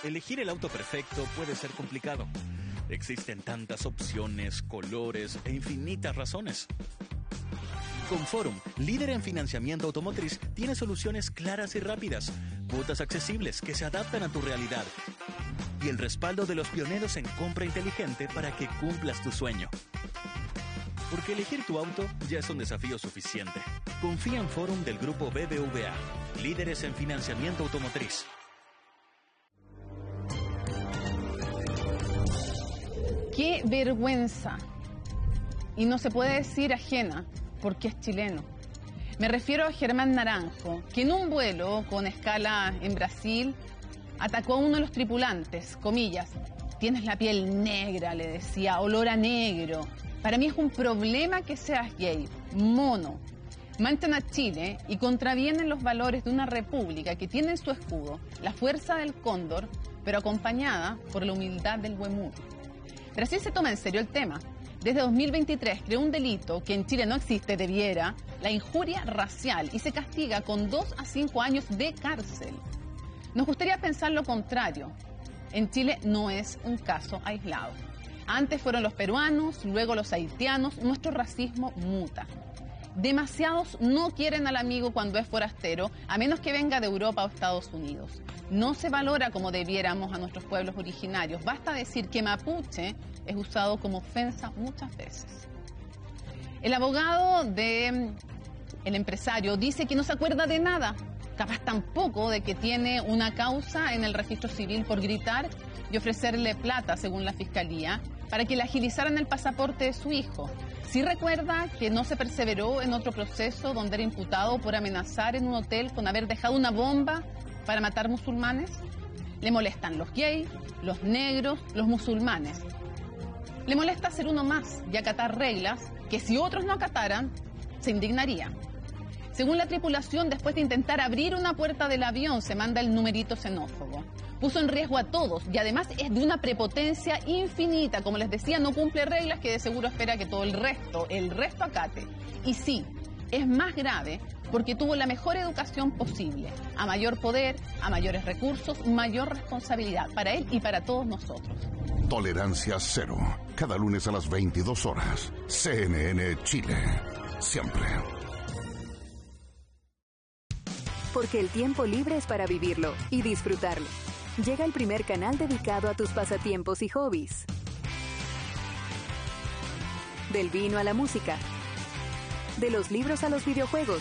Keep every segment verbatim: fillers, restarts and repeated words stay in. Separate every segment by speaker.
Speaker 1: Elegir el auto perfecto puede ser complicado. Existen tantas opciones, colores e infinitas razones. Con Forum, líder en financiamiento automotriz, tiene soluciones claras y rápidas, cuotas accesibles que se adaptan a tu realidad y el respaldo de los pioneros en compra inteligente para que cumplas tu sueño. Porque elegir tu auto ya es un desafío suficiente. Confía en Forum del grupo B B V A, líderes en financiamiento automotriz.
Speaker 2: ¡Qué vergüenza! Y no se puede decir ajena, porque es chileno. Me refiero a Germán Naranjo, que en un vuelo con escala en Brasil atacó a uno de los tripulantes, comillas, tienes la piel negra, le decía, olor a negro. Para mí es un problema que seas gay, mono. Manchan a Chile y contravienen los valores de una república que tiene en su escudo la fuerza del cóndor, pero acompañada por la humildad del huemul. Brasil se toma en serio el tema. Desde dos mil veintitrés creó un delito que en Chile no existe, debiera, la injuria racial, y se castiga con dos a cinco años de cárcel. Nos gustaría pensar lo contrario. En Chile no es un caso aislado. Antes fueron los peruanos, luego los haitianos, nuestro racismo muta. Demasiados no quieren al amigo cuando es forastero, a menos que venga de Europa o Estados Unidos. No se valora como debiéramos a nuestros pueblos originarios. Basta decir que mapuche es usado como ofensa muchas veces. El abogado del empresario dice que no se acuerda de nada, capaz tampoco de que tiene una causa en el registro civil por gritar y ofrecerle plata, según la fiscalía, para que le agilizaran el pasaporte de su hijo. Sí recuerda que no se perseveró en otro proceso donde era imputado por amenazar en un hotel con haber dejado una bomba para matar musulmanes. Le molestan los gays, los negros, los musulmanes. Le molesta ser uno más y acatar reglas que si otros no acataran, se indignaría. Según la tripulación, después de intentar abrir una puerta del avión, se manda el numerito xenófobo. Puso en riesgo a todos y además es de una prepotencia infinita. Como les decía, no cumple reglas que de seguro espera que todo el resto, el resto acate. Y sí, es más grave porque tuvo la mejor educación posible. A mayor poder, a mayores recursos, mayor responsabilidad para él y para todos nosotros.
Speaker 3: Tolerancia cero. Cada lunes a las veintidós horas. C N N Chile. Siempre.
Speaker 4: Porque el tiempo libre es para vivirlo y disfrutarlo. Llega el primer canal dedicado a tus pasatiempos y hobbies. Del vino a la música. De los libros a los videojuegos.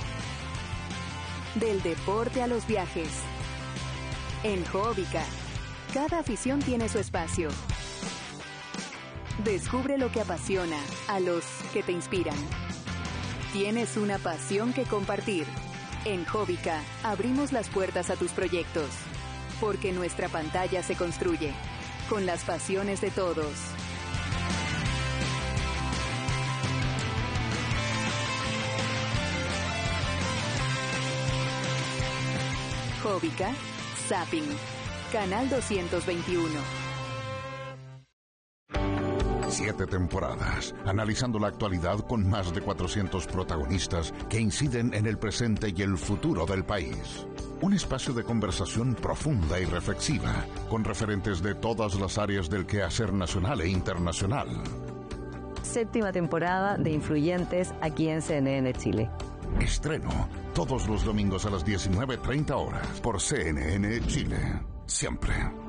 Speaker 4: Del deporte a los viajes. En Hobbica, cada afición tiene su espacio. Descubre lo que apasiona a los que te inspiran. Tienes una pasión que compartir. En Hobbica abrimos las puertas a tus proyectos. Porque nuestra pantalla se construye con las pasiones de todos. Hobbica, Zapping, Canal doscientos veintiuno.
Speaker 3: Siete temporadas, analizando la actualidad con más de cuatrocientos protagonistas que inciden en el presente y el futuro del país. Un espacio de conversación profunda y reflexiva, con referentes de todas las áreas del quehacer nacional e internacional.
Speaker 5: Séptima temporada de Influyentes aquí en C N N Chile.
Speaker 3: Estreno todos los domingos a las diecinueve treinta horas por C N N Chile. Siempre.